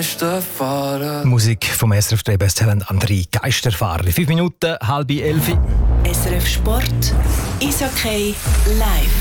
Musik vom SRF Besttalent André Geisterfahrer. 5 Minuten, 10:30. SRF Sport, Eishockey live.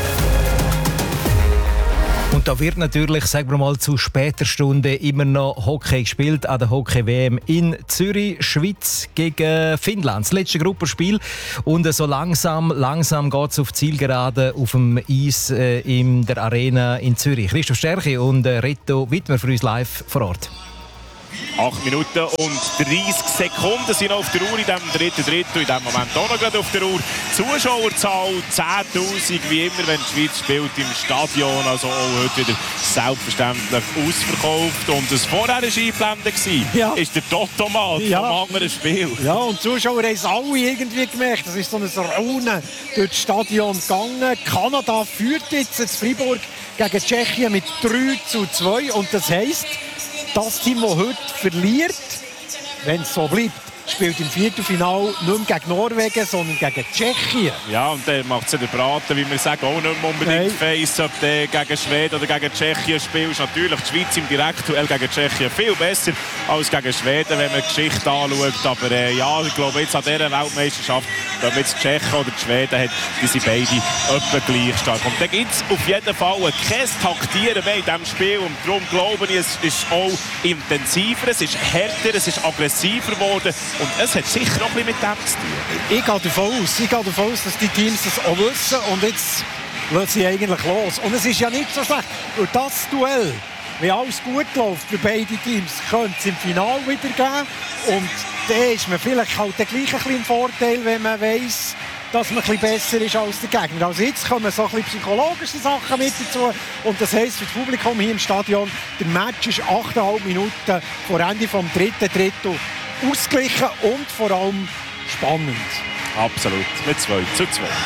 Und da wird natürlich, sagen wir mal, zu später Stunde immer noch Hockey gespielt an der Hockey-WM in Zürich. Schweiz gegen Finnland. Das letzte Gruppenspiel. Und so langsam geht es auf Zielgerade auf dem Eis in der Arena in Zürich. Christoph Stärke und Reto Wittmer für uns live vor Ort. 8 Minuten und 30 Sekunden sind noch auf der Uhr in diesem dritten Drittel. In diesem Moment auch noch gerade auf der Uhr. Zuschauerzahl 10'000, wie immer, wenn die Schweiz spielt im Stadion. Also auch heute wieder selbstverständlich ausverkauft. Und das vorher war eingeblendet, ist der Totomat vom anderen Spiel. Ja, und die Zuschauer haben es alle irgendwie gemerkt. Das ist so ein Raunen durch das Stadion gegangen. Kanada führt jetzt in Freiburg gegen Tschechien mit 3:2. Und das heisst, das Team, das heute verliert, wenn es so bleibt, spielt im Viertelfinale nicht mehr gegen Norwegen, sondern gegen Tschechien. Ja, und dann macht es ja den Braten, wie wir sagen, auch nicht mehr unbedingt Face, ob du gegen Schweden oder gegen Tschechien spielst. Natürlich die Schweiz im Direktduell gegen Tschechien viel besser als gegen Schweden, wenn man die Geschichte anschaut. Aber ja, ich glaube, jetzt an dieser Weltmeisterschaft, ob jetzt die Tschechen oder die Schweden hat, die sind beide etwa gleich stark. Und dann gibt es auf jeden Fall kein Taktieren mehr in diesem Spiel. Und darum glaube ich, es ist auch intensiver, es ist härter, es ist aggressiver geworden. Und es hat sicher auch ein bisschen mit dem zu tun. Ich gehe davon aus, dass die Teams das auch wissen. Und jetzt lassen sie eigentlich los. Und es ist ja nicht so schlecht. Und das Duell, wenn alles gut läuft für beide Teams, könnte es im Finale wieder geben. Und dann ist man vielleicht halt gleich ein bisschen im Vorteil, wenn man weiss, dass man ein bisschen besser ist als der Gegner. Also jetzt kommen so ein bisschen psychologische Sachen mit dazu. Und das heisst für das Publikum hier im Stadion, der Match ist 8,5 Minuten vor Ende vom dritten Drittel ausgeglichen und vor allem spannend. Absolut, mit 2:2.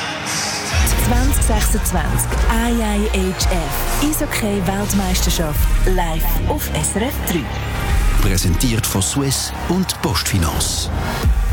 2026 IIHF Eishockey-Weltmeisterschaft live auf SRF 3. Präsentiert von Swiss und Postfinance.